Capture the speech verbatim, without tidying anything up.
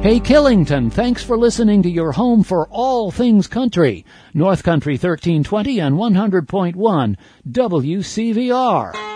Hey Killington, thanks for listening to your home for all things country. North Country thirteen twenty and one hundred point one W C V R.